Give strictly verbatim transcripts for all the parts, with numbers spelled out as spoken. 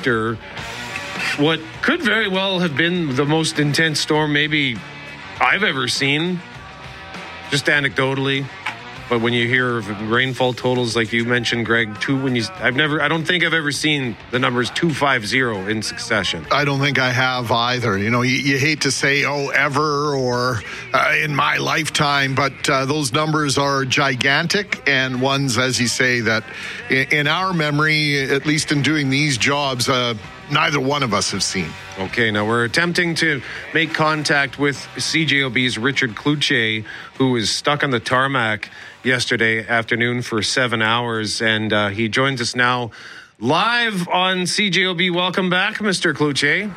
after what could very well have been the most intense storm maybe I've ever seen, just anecdotally. But when you hear rainfall totals like you mentioned, Greg, two when you I've never I don't think I've ever seen the numbers two fifty in succession. I don't think I have either. You know, you, you hate to say oh ever or uh, in my lifetime, but uh, those numbers are gigantic, and ones, as you say, that in, in our memory, at least in doing these jobs, uh, neither one of us have seen. Okay, now we're attempting to make contact with C J O B's Richard Cloutier, who was stuck on the tarmac yesterday afternoon for seven hours, and uh, he joins us now live on C J O B. Welcome back, Mister Cloutier.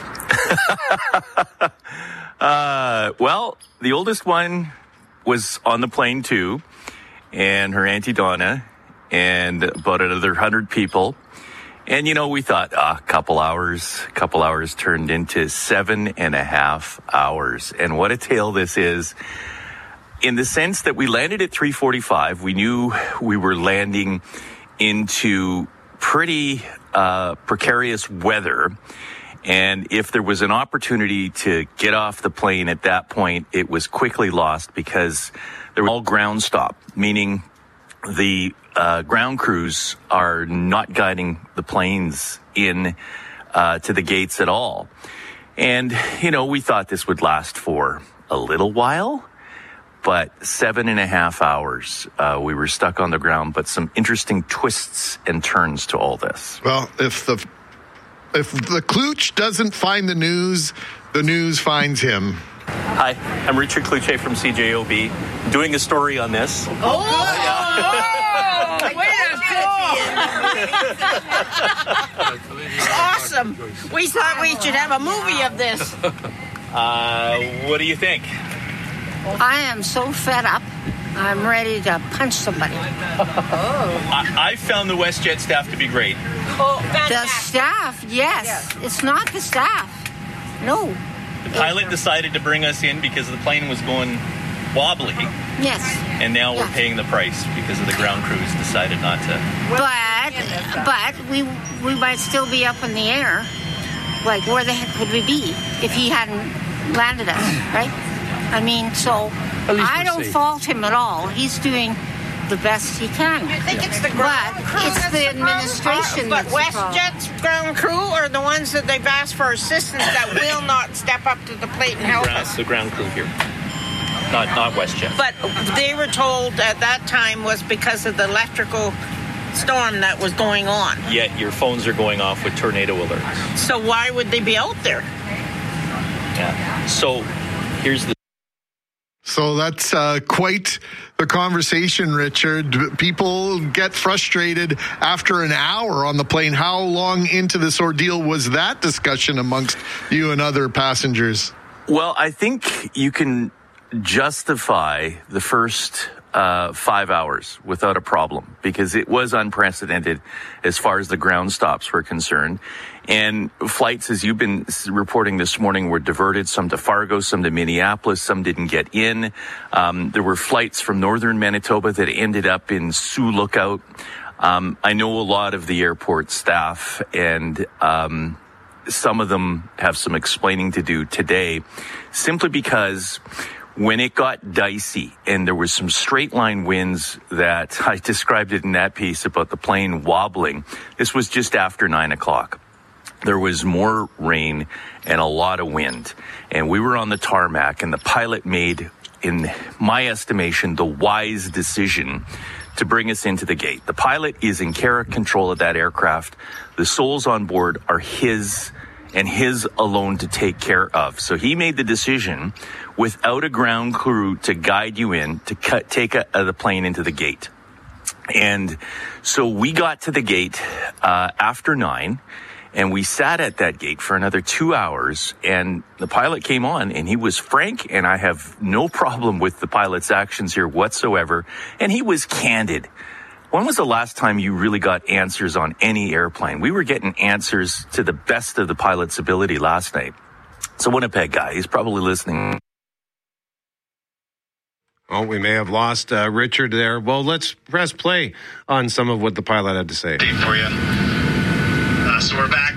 uh, well, the oldest one was on the plane too, and her Auntie Donna, and about another hundred people. And, you know, we thought a uh, couple hours, couple hours turned into seven and a half hours. And what a tale this is, in the sense that we landed at three forty-five. We knew we were landing into pretty uh, precarious weather. And if there was an opportunity to get off the plane at that point, it was quickly lost because there was all ground stop, meaning the uh, ground crews are not guiding the planes in uh, to the gates at all. And, you know, we thought this would last for a little while, but seven and a half hours uh, we were stuck on the ground, but some interesting twists and turns to all this. Well, if the if the Klooch doesn't find the news, the news finds him. Hi, I'm Richard Cloutier from C J O B, doing a story on this. Oh, oh, yeah. oh wait a awesome. We thought we should have a movie of this. Uh, what do you think? I am so fed up. I'm ready to punch somebody. oh. I, I found the WestJet staff to be great. Oh, the staff, yes. yes. It's not the staff. No. The pilot decided to bring us in because the plane was going wobbly. Yes. And now we're yeah. paying the price because of the ground crews decided not to. But but we we might still be up in the air. Like, where the heck would we be if he hadn't landed us, right? I mean, so I don't safe. fault him at all. He's doing the best he can. You think yeah. it's the ground but crew? It's the administration. But WestJet's ground crew are the ones that they've asked for assistance that will not step up to the plate and help ground, us. The ground crew here, not not WestJet. But they were told at that time was because of the electrical storm that was going on. Yet your phones are going off with tornado alerts. So why would they be out there? Yeah. So here's the. So that's uh, quite the conversation, Richard. People get frustrated after an hour on the plane. How long into this ordeal was that discussion amongst you and other passengers? Well, I think you can justify the first uh, five hours without a problem because it was unprecedented as far as the ground stops were concerned. And flights, as you've been reporting this morning, were diverted, some to Fargo, some to Minneapolis, some didn't get in. Um, there were flights from northern Manitoba that ended up in Sioux Lookout. Um, I know a lot of the airport staff, and um, some of them have some explaining to do today, simply because when it got dicey and there was some straight line winds that I described it in that piece about the plane wobbling, this was just after nine o'clock. There was more rain and a lot of wind, and we were on the tarmac, and the pilot made, in my estimation, the wise decision to bring us into the gate. The pilot is in care of control of that aircraft. The souls on board are his and his alone to take care of. So he made the decision without a ground crew to guide you in to cut, take a, a, the plane into the gate. And so we got to the gate uh, after nine. And we sat at that gate for another two hours, and the pilot came on, and he was frank, and I have no problem with the pilot's actions here whatsoever, and he was candid. When was the last time you really got answers on any airplane? We were getting answers to the best of the pilot's ability last night. It's a Winnipeg guy. He's probably listening. Oh, we may have lost uh, Richard there. Well, let's press play on some of what the pilot had to say. For you. Uh, so we're back